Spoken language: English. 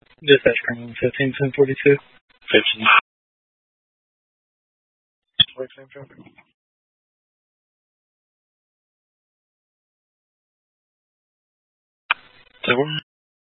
Dispatch Green 15, 1042. 15. Wait, same traffic. So we're